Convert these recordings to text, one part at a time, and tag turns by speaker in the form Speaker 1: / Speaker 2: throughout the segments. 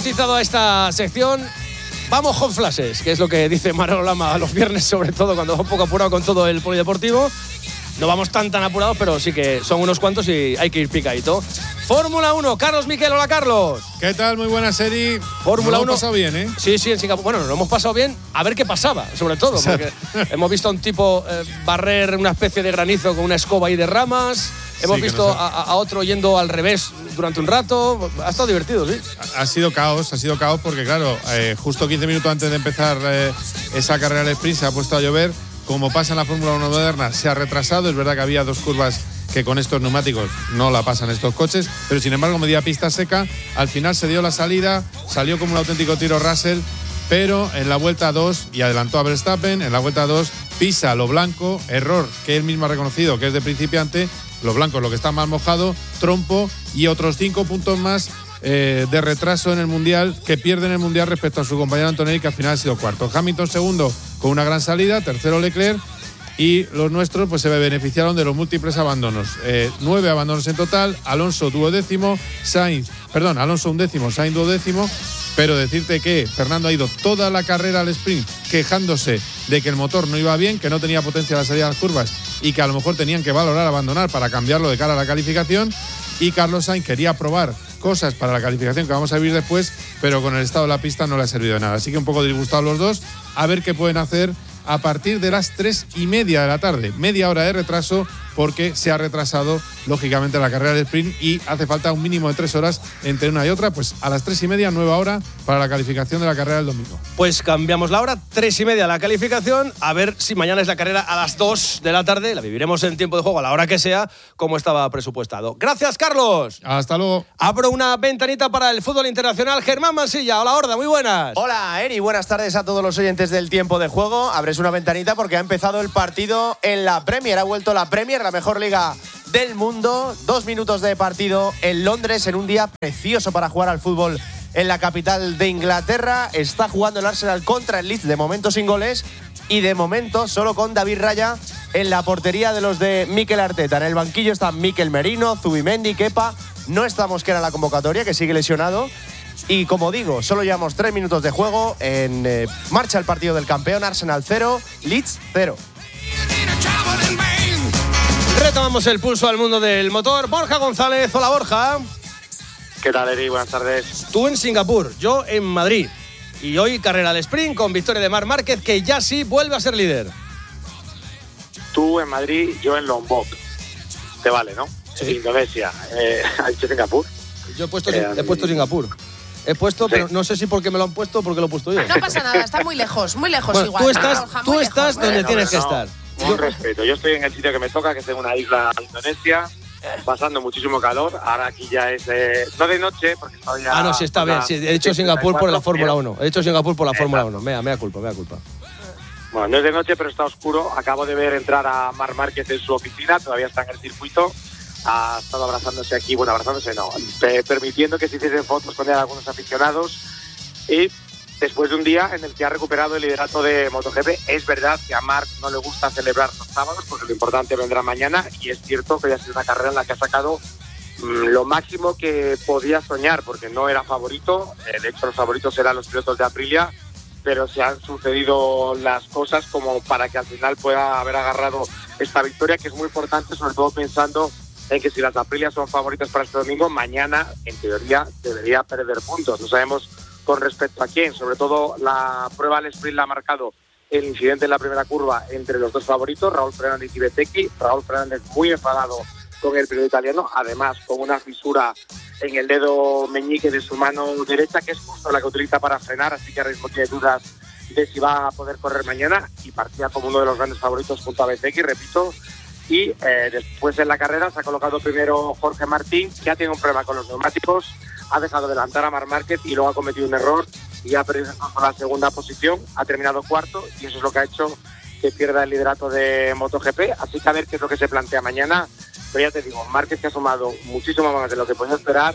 Speaker 1: bautizado a esta sección Vamos con flashes, que es lo que dice Manolo Lama los viernes, sobre todo cuando va un poco apurado con todo el polideportivo. No vamos tan apurados, pero sí que son unos cuantos y hay que ir picadito. Fórmula 1, Carlos Miquel. Hola, Carlos.
Speaker 2: ¿Qué tal? Muy buena serie.
Speaker 1: Fórmula 1.
Speaker 2: Lo hemos pasado bien, ¿eh?
Speaker 1: Sí, en Singapur. Bueno, nos lo hemos pasado bien. A ver qué pasaba, sobre todo. Porque hemos visto a un tipo barrer una especie de granizo con una escoba ahí de ramas. Hemos visto a otro yendo al revés durante un rato. Ha estado divertido, sí.
Speaker 2: Ha sido caos porque, claro, justo 15 minutos antes de empezar esa carrera de sprint se ha puesto a llover. Como pasa en la Fórmula 1 moderna, se ha retrasado. Es verdad que había dos curvas que con estos neumáticos no la pasan estos coches, pero sin embargo medía pista seca. Al final se dio la salida, salió como un auténtico tiro Russell, pero en la vuelta 2, y adelantó a Verstappen, en la vuelta 2 pisa lo blanco, error que él mismo ha reconocido que es de principiante. Lo blanco es lo que está más mojado, trompo y otros 5 puntos más de retraso en el Mundial, que pierde en el Mundial respecto a su compañero Antonelli, que al final ha sido cuarto. Hamilton segundo con una gran salida, tercero Leclerc, y los nuestros pues se beneficiaron de los múltiples abandonos. 9 abandonos en total, Alonso undécimo, Sainz duodécimo, pero decirte que Fernando ha ido toda la carrera al sprint quejándose de que el motor no iba bien, que no tenía potencia a la salida de las curvas y que a lo mejor tenían que valorar abandonar para cambiarlo de cara a la calificación. Y Carlos Sainz quería probar cosas para la calificación que vamos a vivir después, pero con el estado de la pista no le ha servido de nada. Así que un poco disgustados los dos, a ver qué pueden hacer a partir de las 3:30 de la tarde. Media hora de retraso porque se ha retrasado, lógicamente, la carrera de sprint y hace falta un mínimo de 3 horas entre una y otra. Pues a las 3:30, nueva hora para la calificación de la carrera del domingo.
Speaker 1: Pues cambiamos la hora, 3:30 la calificación. A ver si mañana es la carrera a las 2 de la tarde. La viviremos en tiempo de juego a la hora que sea, como estaba presupuestado. Gracias, Carlos.
Speaker 2: Hasta luego.
Speaker 1: Abro una ventanita para el fútbol internacional. Germán Mansilla, hola, Horda, muy buenas.
Speaker 3: Hola, Eri, buenas tardes a todos los oyentes del tiempo de juego. Abres una ventanita porque ha empezado el partido en la Premier. Ha vuelto la Premier, la mejor liga del mundo. 2 minutos de partido en Londres, en un día precioso para jugar al fútbol en la capital de Inglaterra. Está jugando el Arsenal contra el Leeds, de momento sin goles y de momento solo con David Raya en la portería de los de Mikel Arteta. En el banquillo están Mikel Merino, Zubimendi, Kepa. No está Mosquera en la convocatoria, que sigue lesionado. Y como digo, solo llevamos 3 minutos de juego. En marcha el partido del campeón. Arsenal 0, Leeds 0.
Speaker 1: Retomamos el pulso al mundo del motor. Borja González, hola, Borja.
Speaker 4: ¿Qué tal, Eri? Buenas tardes.
Speaker 1: Tú en Singapur, yo en Madrid. Y hoy carrera al sprint con victoria de Marc Márquez, que ya sí vuelve a ser líder.
Speaker 4: Tú en Madrid, yo en Lombok. Te vale, ¿no?
Speaker 1: Sí.
Speaker 4: En Indonesia. ¿Has dicho Singapur?
Speaker 1: Yo he puesto Singapur. He puesto, sí. Pero no sé si porque me lo han puesto o porque lo he pueesto yo.
Speaker 5: No pasa nada, está muy lejos bueno,
Speaker 1: igual. Tú estás donde tienes que estar.
Speaker 4: Con respeto, yo estoy en el sitio que me toca, que es en una isla de Indonesia, pasando muchísimo calor. Ahora aquí ya es no de noche, porque todavía...
Speaker 1: Ah, no, sí, está bien. Sí, he hecho Singapur por la Fórmula 1. He hecho Singapur por la Fórmula 1. Mea culpa.
Speaker 4: Bueno, no es de noche, pero está oscuro. Acabo de ver entrar a Marc Márquez en su oficina, todavía está en el circuito. Ha estado abrazándose aquí, bueno, abrazándose no, permitiendo que se hiciesen fotos con él algunos aficionados. Y después de un día en el que ha recuperado el liderato de MotoGP, es verdad que a Marc no le gusta celebrar los sábados porque lo importante vendrá mañana, y es cierto que ya ha sido una carrera en la que ha sacado lo máximo que podía soñar, porque no era favorito. De hecho, los favoritos eran los pilotos de Aprilia, pero se han sucedido las cosas como para que al final pueda haber agarrado esta victoria, que es muy importante, sobre todo pensando en que si las Aprilia son favoritas para este domingo, mañana, en teoría, debería perder puntos. No sabemos con respecto a quién. Sobre todo la prueba al sprint la ha marcado el incidente en la primera curva entre los dos favoritos, Raúl Fernández y Bezzecchi. Raúl Fernández muy enfadado con el piloto italiano, además con una fisura en el dedo meñique de su mano derecha, que es justo la que utiliza para frenar, así que ahora mismo tiene dudas de si va a poder correr mañana, y partía como uno de los grandes favoritos junto a Bezzecchi, repito. Y después en la carrera se ha colocado primero Jorge Martín, que ha tenido un problema con los neumáticos, ha dejado adelantar a Marc Márquez y luego ha cometido un error y ha perdido la segunda posición, ha terminado cuarto, y eso es lo que ha hecho que pierda el liderato de MotoGP. Así que a ver qué es lo que se plantea mañana. Pero ya te digo, Márquez que ha sumado muchísimo más de lo que podía esperar, y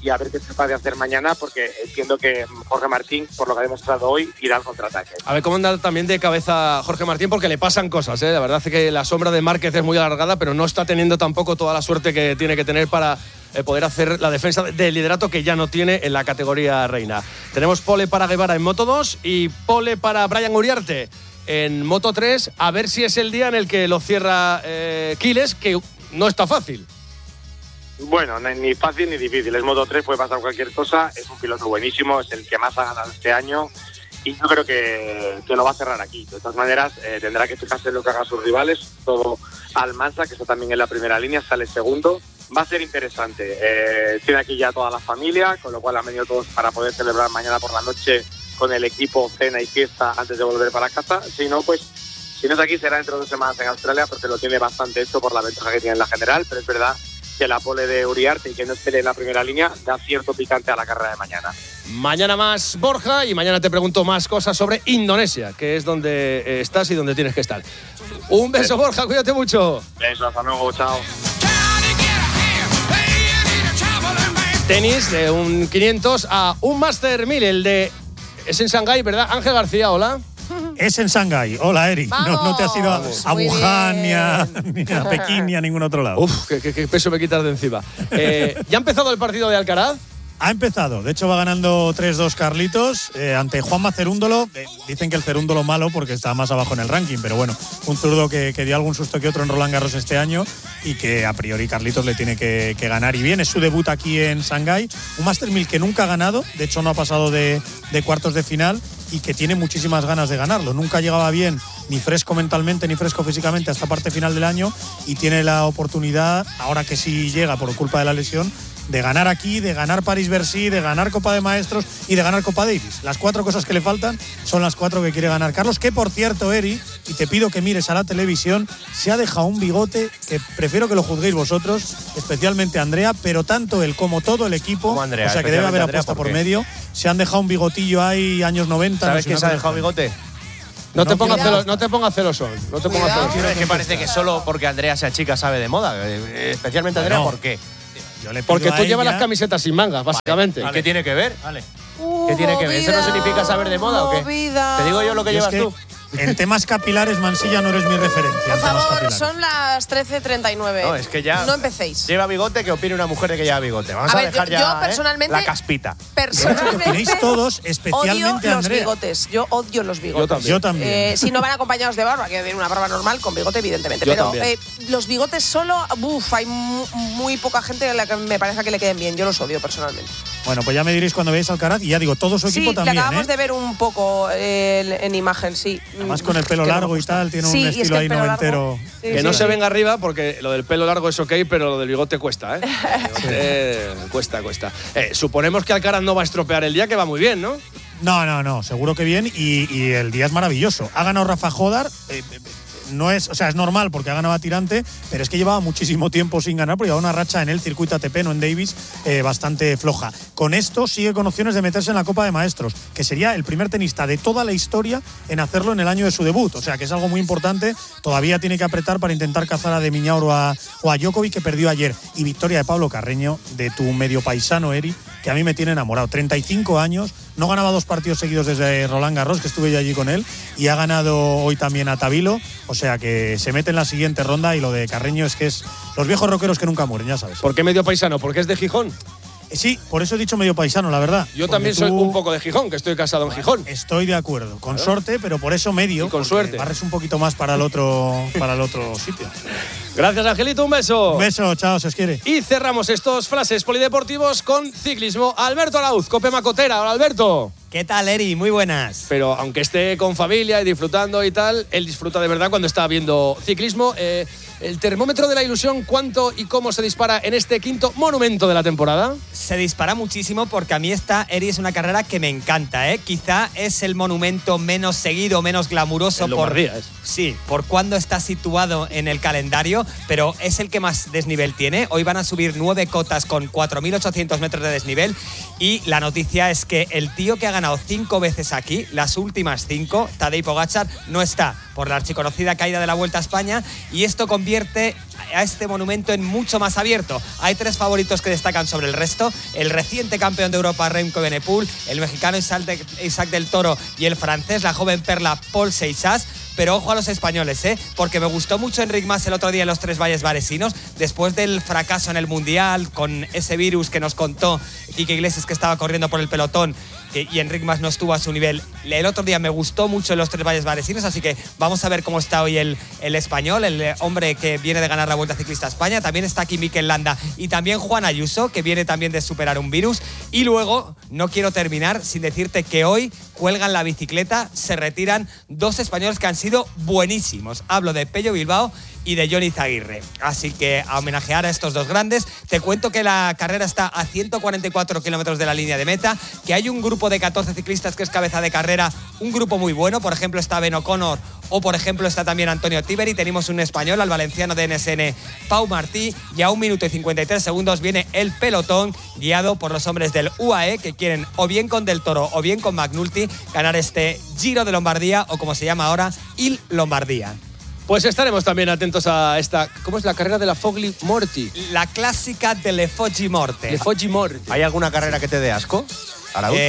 Speaker 4: y a ver qué es capaz de hacer mañana, porque entiendo que Jorge Martín, por lo que ha demostrado hoy, irá al contraataque.
Speaker 1: A ver cómo anda también de cabeza Jorge Martín, porque le pasan cosas, ¿eh? La verdad es que la sombra de Márquez es muy alargada, pero no está teniendo tampoco toda la suerte que tiene que tener para poder hacer la defensa del liderato que ya no tiene en la categoría reina. Tenemos pole para Guevara en Moto 2 y pole para Brian Uriarte en Moto 3, a ver si es el día en el que lo cierra Quiles, que no está fácil.
Speaker 4: Bueno, ni fácil ni difícil. Es Moto 3, puede pasar cualquier cosa. Es un piloto buenísimo, es el que más ha ganado este año y yo creo que lo va a cerrar aquí. De todas maneras, tendrá que fijarse en lo que hagan sus rivales. Todo Almansa, que está también en la primera línea, sale segundo. Va a ser interesante. Tiene aquí ya toda la familia, con lo cual han venido todos para poder celebrar mañana por la noche con el equipo, cena y fiesta antes de volver para casa. Si no, pues si no es aquí, será dentro de 2 semanas en Australia, porque lo tiene bastante hecho por la ventaja que tiene en la general, pero es verdad que la pole de Uriarte y que no esté en la primera línea da cierto picante a la carrera de mañana.
Speaker 1: Mañana más Borja y mañana te pregunto más cosas sobre Indonesia, que es donde estás y donde tienes que estar. Un beso, Borja, cuídate mucho.
Speaker 4: Besos, hasta luego, chao.
Speaker 1: Tenis de un 500 a un Master 1000, el de... Es en Shanghái, ¿verdad? Ángel García, hola.
Speaker 6: Es en Shanghái. Hola, Eri. No te has ido a Wuhan, ni a Pekín, ni a ningún otro lado.
Speaker 1: Uf, qué peso me quitas de encima. ¿Ya ha empezado el partido de Alcaraz?
Speaker 6: Ha empezado. De hecho, va ganando 3-2 Carlitos ante Juanma Cerúndolo. Dicen que el Cerúndolo malo porque está más abajo en el ranking, pero bueno, un zurdo que dio algún susto que otro en Roland Garros este año y que a priori Carlitos le tiene que ganar. Y bien, es su debut aquí en Shanghái. Un Master 1000 que nunca ha ganado, de hecho no ha pasado de cuartos de final y que tiene muchísimas ganas de ganarlo. Nunca llegaba bien, ni fresco mentalmente, ni fresco físicamente a esta parte final del año y tiene la oportunidad, ahora que sí llega por culpa de la lesión, de ganar aquí, de ganar París-Bercy, de ganar Copa de Maestros y de ganar Copa Davis. Las 4 cosas que le faltan son las 4 que quiere ganar Carlos, que por cierto, Eri, y te pido que mires a la televisión, se ha dejado un bigote que prefiero que lo juzguéis vosotros, especialmente Andrea, pero tanto él como todo el equipo,
Speaker 3: Andrea,
Speaker 6: o sea que debe haber
Speaker 3: Andrea,
Speaker 6: apuesta por medio, se han dejado un bigotillo ahí años 90.
Speaker 3: ¿Sabes quién se ha dejado bigote?
Speaker 1: No te pongas celoso. No te pongas celoso.
Speaker 3: Es que parece que solo porque Andrea sea chica sabe de moda. Especialmente Andrea,
Speaker 6: Bueno,
Speaker 3: ¿por qué?
Speaker 1: Porque tú llevas las camisetas sin mangas, básicamente.
Speaker 3: ¿Y qué tiene que ver?
Speaker 6: Vale.
Speaker 3: ¿Qué tiene que ver? ¿Eso no significa saber de moda o qué?
Speaker 5: Vida.
Speaker 3: Te digo yo lo que
Speaker 6: Yo
Speaker 3: llevas
Speaker 6: es que
Speaker 3: tú.
Speaker 6: En temas capilares, Mansilla, no eres mi referencia.
Speaker 5: Por
Speaker 6: en temas
Speaker 5: favor,
Speaker 6: capilares.
Speaker 5: son las 13:39.
Speaker 3: No, es que ya.
Speaker 5: No empecéis.
Speaker 3: Lleva bigote, que opine una mujer de que lleva bigote. Vamos a,
Speaker 5: A ver,
Speaker 3: dejar
Speaker 5: yo
Speaker 3: ya
Speaker 5: personalmente-
Speaker 3: la caspita.
Speaker 5: Personalmente.
Speaker 6: Opinéis todos,
Speaker 5: Odio
Speaker 6: especialmente
Speaker 5: los
Speaker 6: Andrea.
Speaker 5: bigotes. Yo odio los bigotes.
Speaker 6: Yo también.
Speaker 5: Si no van acompañados de barba, que de una barba normal, con bigote, evidentemente.
Speaker 1: Yo
Speaker 5: Pero
Speaker 1: también.
Speaker 5: los bigotes solo, hay muy poca gente a la que me parece que le queden bien. Yo los odio personalmente.
Speaker 6: Bueno, pues ya me diréis cuando veáis Alcaraz y ya digo, todo su equipo
Speaker 5: Sí,
Speaker 6: también.
Speaker 5: le acabamos
Speaker 6: ¿eh?
Speaker 5: de ver un poco en imagen, sí.
Speaker 6: Además con el pelo
Speaker 5: Que no me
Speaker 6: largo y
Speaker 5: gusta.
Speaker 6: tal, tiene
Speaker 5: Sí,
Speaker 6: un
Speaker 5: y es que
Speaker 6: estilo
Speaker 5: el
Speaker 6: ahí
Speaker 5: pelo
Speaker 6: noventero.
Speaker 5: largo- Sí,
Speaker 1: Que
Speaker 5: sí,
Speaker 1: no
Speaker 5: sí.
Speaker 1: se venga arriba porque lo del pelo largo es ok, pero lo del bigote cuesta, ¿eh? Cuesta. Suponemos que Alcaraz no va a estropear el día, que va muy bien, ¿no?
Speaker 6: No, seguro que bien y el día es maravilloso. Ha ganado Rafa Jodar. No es, o sea, es normal porque ha ganado a Tirante, pero es que llevaba muchísimo tiempo sin ganar porque llevaba una racha en el circuito ATP, no en Davis, bastante floja. Con esto sigue con opciones de meterse en la Copa de Maestros, que sería el primer tenista de toda la historia en hacerlo en el año de su debut. O sea, que es algo muy importante. Todavía tiene que apretar para intentar cazar a De Miñaur o a Djokovic, que perdió ayer. Y victoria de Pablo Carreño, de tu medio paisano, Eri, que a mí me tiene enamorado. 35 años, no ganaba 2 partidos seguidos desde Roland Garros, que estuve yo allí con él, y ha ganado hoy también a Tabilo. O sea que se mete en la siguiente ronda y lo de Carreño es que es los viejos rockeros que nunca mueren, ya sabes.
Speaker 1: ¿Por qué medio paisano? Porque es de Gijón.
Speaker 6: Sí, por eso he dicho medio paisano, la verdad.
Speaker 1: Yo
Speaker 6: Porque
Speaker 1: también soy
Speaker 6: tú-
Speaker 1: un poco de Gijón, que estoy casado en Gijón.
Speaker 6: Estoy de acuerdo, con suerte, pero por eso medio.
Speaker 1: Y con
Speaker 6: porque
Speaker 1: suerte.
Speaker 6: Barres un poquito más para el otro sitio.
Speaker 1: Gracias, Angelito, un beso.
Speaker 6: Un beso, chao, se os quiere.
Speaker 1: Y cerramos estos flashes polideportivos con ciclismo. Alberto Arauz, Cope Macotera. Hola, Alberto.
Speaker 7: ¿Qué tal, Eri? Muy buenas.
Speaker 1: Pero aunque esté con familia y disfrutando y tal, él disfruta de verdad cuando está viendo ciclismo. El termómetro de la ilusión, ¿cuánto y cómo se dispara en este quinto monumento de la temporada?
Speaker 7: Se dispara muchísimo porque a mí esta, Eri, es una carrera que me encanta, ¿eh? Quizá es el monumento menos seguido, menos glamuroso
Speaker 1: En Lombardía es.
Speaker 7: Sí, por cuándo está situado en el calendario, pero es el que más desnivel tiene. Hoy van a subir 9 cotas con 4.800 metros de desnivel y la noticia es que el tío que ha ganado 5 veces aquí, las últimas 5, Tadej Pogačar, no está por la archiconocida caída de la Vuelta a España y esto compite convierte a este monumento en mucho más abierto. Hay 3 favoritos que destacan sobre el resto: el reciente campeón de Europa Remco Evenepoel, el mexicano Isaac del Toro y el francés, la joven perla Paul Seixas. Pero ojo a los españoles, porque me gustó mucho Enric Mas el otro día en los Tres Valles Varesinos, después del fracaso en el Mundial, con ese virus que nos contó Quique Iglesias, que estaba corriendo por el pelotón, y Enric Mas no estuvo a su nivel. El otro día me gustó mucho en los Tres Valles Varesinos, así que vamos a ver cómo está hoy el español, el hombre que viene de ganar la Vuelta Ciclista a España. También está aquí Mikel Landa y también Juan Ayuso, que viene también de superar un virus. Y luego, no quiero terminar sin decirte que hoy cuelgan la bicicleta, se retiran 2 españoles que han sido buenísimos. Hablo de Pello Bilbao y de Jon Izaguirre. Así que a homenajear a estos 2 grandes, te cuento que la carrera está a 144 kilómetros de la línea de meta, que hay un grupo de 14 ciclistas que es cabeza de carrera, un grupo muy bueno. Por ejemplo, está Ben O'Connor o, por ejemplo, está también Antonio Tiberi. Tenemos un español, al valenciano de NSN, Pau Martí, y a 1 minuto y 53 segundos viene el pelotón, guiado por los hombres del UAE, que quieren, o bien con Del Toro o bien con McNulty, ganar este Giro de Lombardía, o como se llama ahora, Il Lombardía.
Speaker 1: Pues estaremos también atentos a esta. ¿Cómo es la carrera de la Fogli Morti?
Speaker 7: La clásica de Le Foggi Morte.
Speaker 1: Le Foggi Morti.
Speaker 3: ¿Hay alguna carrera que te dé asco, Araúz?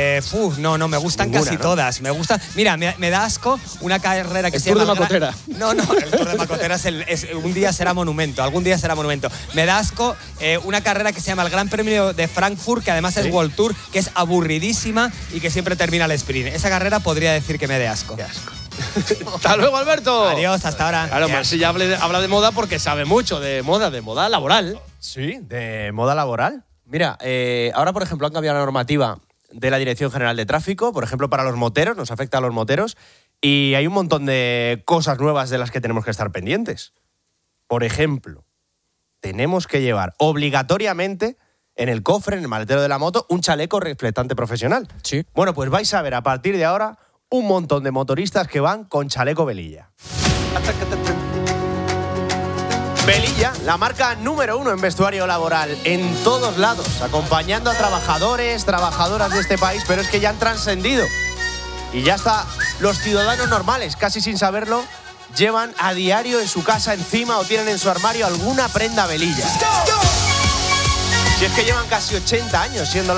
Speaker 7: No, me gustan
Speaker 3: Ninguna,
Speaker 7: casi
Speaker 3: ¿no?
Speaker 7: todas. Me gusta. Mira, me da asco una carrera que
Speaker 1: El
Speaker 7: se
Speaker 1: Tour
Speaker 7: llama.
Speaker 1: de Macotera.
Speaker 7: No, el Tour de Macotera un día será monumento. Algún día será monumento. Me da asco una carrera que se llama el Gran Premio de Frankfurt, que además es World Tour, que es aburridísima y que siempre termina el sprint. Esa carrera podría decir que me dé asco.
Speaker 3: Qué asco.
Speaker 1: Hasta luego, Alberto.
Speaker 7: Adiós, hasta ahora.
Speaker 1: Claro, Marsi ya habla de moda porque sabe mucho de moda laboral.
Speaker 3: Sí, de moda laboral. Mira, ahora, por ejemplo, han cambiado la normativa de la Dirección General de Tráfico, por ejemplo, para los moteros, nos afecta a los moteros, y hay un montón de cosas nuevas de las que tenemos que estar pendientes. Por ejemplo, tenemos que llevar obligatoriamente en el cofre, en el maletero de la moto, un chaleco reflectante profesional.
Speaker 1: Sí.
Speaker 3: Bueno, pues vais a ver a partir de ahora un montón de motoristas que van con chaleco Velilla. Velilla, la marca número 1 en vestuario laboral, en todos lados, acompañando a trabajadores, trabajadoras de este país, pero es que ya han trascendido. Y ya está, los ciudadanos normales, casi sin saberlo, llevan a diario en su casa encima o tienen en su armario alguna prenda Velilla. Si es que llevan casi 80 años siendo